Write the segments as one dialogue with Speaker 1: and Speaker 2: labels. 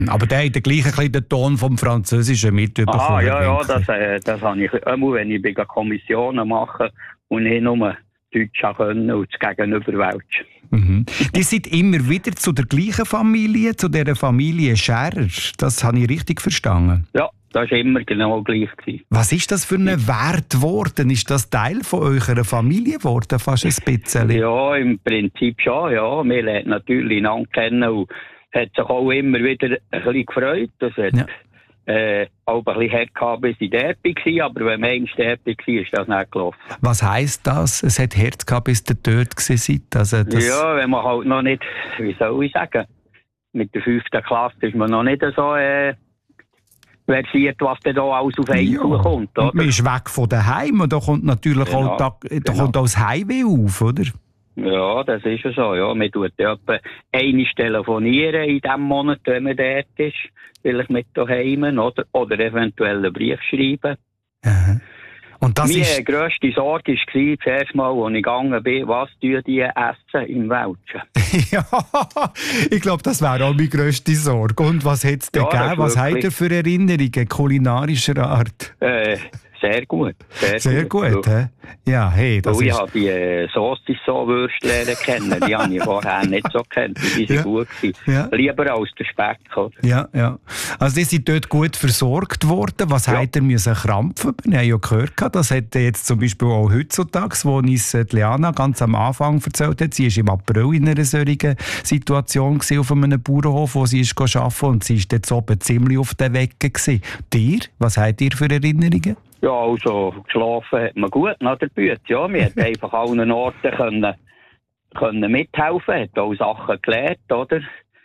Speaker 1: Aber der hat gleich ein bisschen den Ton vom Französischen mitbekommen.
Speaker 2: Ah, ja, das habe ich immer, wenn ich bei Kommissionen mache und nicht nur Deutsch können und das Gegenüber welschen.
Speaker 1: Mhm. Die sind immer wieder zu der gleichen Familie, zu dieser Familie Scherer. Das habe ich richtig verstanden.
Speaker 2: Ja, das war immer genau gleich.
Speaker 1: Was ist das für ein Wert geworden? Ist das Teil von eurer Familie geworden, fast ein bisschen?
Speaker 2: Ja, im Prinzip schon, ja. Wir lernen natürlich einander kennen und hat sich auch immer wieder ein bisschen gefreut. Das hat auch ein bisschen hart gehabt, bis ich dort war, aber wenn man einmal dort war, ist das nicht gelaufen.
Speaker 1: Was heisst das? Es hat Herz gehabt, bis ihr dort seid? Also das
Speaker 2: ja, wenn man halt noch nicht, wie soll ich sagen, mit der 5. Klasse ist man noch nicht so versiert, was da alles auf einen zukommt. Oder?
Speaker 1: Man ist weg von daheim und da kommt natürlich
Speaker 2: genau,
Speaker 1: auch kommt auch das Heimweh auf, oder?
Speaker 2: Ja, das ist ja so. Ja. Man tut etwa einmal telefonieren in diesem Monat, wenn man dort ist. Vielleicht mit daheim oder eventuell einen Brief schreiben.
Speaker 1: Aha. Und das
Speaker 2: meine grösste Sorge war zuerst mal, als ich gegangen bin, was tun die essen im Welschen?
Speaker 1: Ja, ich glaube, das wäre auch meine grösste Sorge. Und was hat es denn gegeben? Was habt ihr für Erinnerungen kulinarischer Art?
Speaker 2: Sehr gut.
Speaker 1: Sehr gut, hä? Ja, hey, das
Speaker 2: ich habe die Saucisson-Würste lernen kennen. Die habe ich vorher nicht so gekannt. Die sind gut gewesen. Ja. Lieber als der Speck, oder?
Speaker 1: Ja. Also die sind dort gut versorgt worden. Was habt ihr müssen krampfen? Wir haben ja gehört, das hat jetzt zum Beispiel auch heutzutage, wo uns Liana ganz am Anfang erzählt hat, sie war im April in einer solchen Situation auf einem Bauernhof, wo sie arbeiten und sie war dort oben ziemlich auf den Weg gewesen. Dir, was habt ihr für Erinnerungen?
Speaker 2: Ja, also geschlafen hat man gut nach der Büte. Ja, wir konnten einfach an allen Orten können mithelfen, hat auch Sachen gelernt, oder?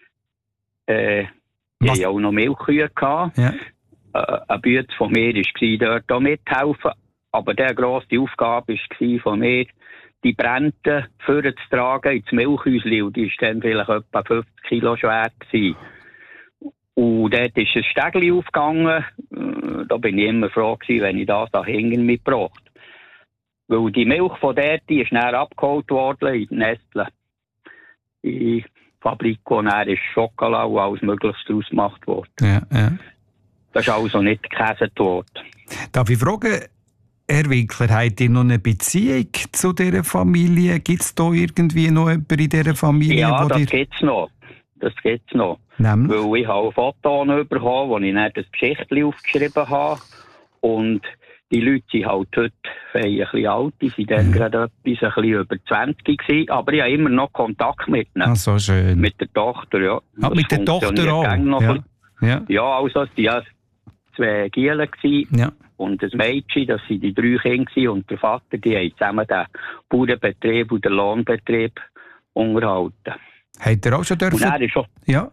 Speaker 2: Wir hatten auch noch Milchkühe gehabt. Ja. Eine Büte von mir war dort auch mithelfen. Aber die grosse Aufgabe war von mir, die Brände vorzutragen ins Milchhäuschen. Und die war dann vielleicht etwa 50 Kilo schwer gewesen. Und dort ist ein Stegli aufgegangen. Da bin ich immer froh gewesen, wenn ich das da hinten mitgebracht. Weil die Milch von dort, die ist dann abgeholt worden in Nestle. In die Fabrik, wo dann ist Schokolade und alles Mögliche daraus gemacht wurde.
Speaker 1: Ja.
Speaker 2: Das ist also nicht gekäset worden.
Speaker 1: Darf ich fragen, Herr Winkler, habt ihr noch eine Beziehung zu dieser Familie? Gibt es da irgendwie noch jemanden in dieser Familie?
Speaker 2: Ja, das gibt es noch.
Speaker 1: Nämlich?
Speaker 2: Weil ich habe ein Foto bekommen, wo ich dann das Geschichtchen aufgeschrieben habe. Und die Leute sind halt heute ein bisschen alt, die sind dann gerade ein bisschen über 20 gewesen. Aber ich habe immer noch Kontakt mit ihnen.
Speaker 1: Ach, so schön.
Speaker 2: Mit der Tochter, ja.
Speaker 1: Mit der Tochter auch?
Speaker 2: Ja, also es waren 2 Gielen und ein Mädchen, das waren die 3 Kinder und der Vater, die haben zusammen den Bauernbetrieb und den Lohnbetrieb unterhalten.
Speaker 1: Habt ihr auch schon dürfen? Ja.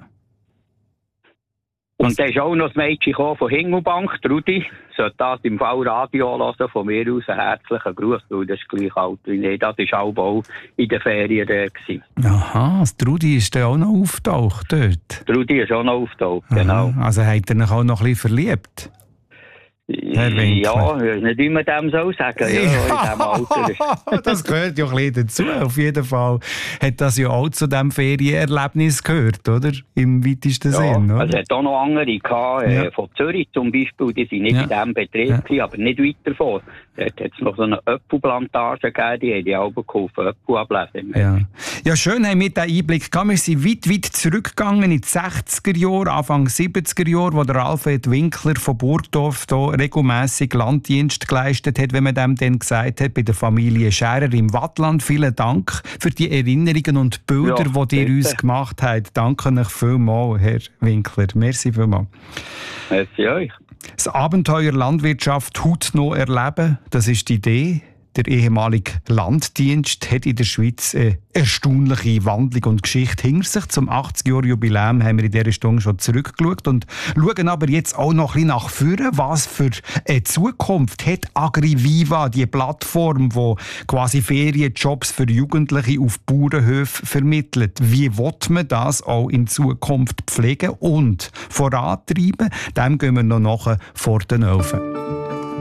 Speaker 2: Und dann ist auch noch das Mädchen von Hingelbank, Rudi. Sollte das im Fall Radio hören, von mir aus einen herzlichen Gruß, weil das ist gleich alt wie ich. Das war auch in den Ferien da.
Speaker 1: Aha, das Rudi ist dann auch noch auftaucht dort?
Speaker 2: Der Rudi ist auch noch auftaucht, genau.
Speaker 1: Also habt ihr euch auch noch ein bisschen verliebt?
Speaker 2: Ja, nicht immer dem so sagen. Ja, in diesem Alter.
Speaker 1: Das gehört ja ein bisschen dazu. Auf jeden Fall hat das ja auch zu diesem Ferienerlebnis gehört, oder? Im weitesten Sinn. Oder?
Speaker 2: Also es hat auch noch andere gehabt, von Zürich zum Beispiel, die sind nicht in diesem Betrieb gewesen, aber nicht weiter vor. Dort hat es noch so eine Äpfelplantage gegeben, die haben die auch geholfen, Äpfel ablesen.
Speaker 1: Ja, schön haben wir diesen Einblick gehabt. Wir sind weit zurückgegangen in die 60er Jahre, Anfang 70er Jahre, wo der Alfred Winkler von Burgdorf hier regelmässig Landdienst geleistet hat, wenn man dem dann gesagt hat, bei der Familie Scherer im Wattland. Vielen Dank für die Erinnerungen und Bilder, die ihr uns gemacht habt. Danke euch vielmals, Herr Winkler. Merci vielmals.
Speaker 2: Merci euch.
Speaker 1: Das Abenteuer Landwirtschaft hautnah erleben, das ist die Idee. Der ehemalige Landdienst hat in der Schweiz eine erstaunliche Wandlung und Geschichte hinter sich. Zum 80-Jahr-Jubiläum haben wir in dieser Stunde schon zurückgeschaut und schauen aber jetzt auch noch ein bisschen nach vorne. Was für eine Zukunft hat AgriViva, die Plattform, die quasi Ferienjobs für Jugendliche auf Bauernhöfen vermittelt? Wie will man das auch in Zukunft pflegen und vorantreiben? Dem gehen wir noch nachher vor den Öfen.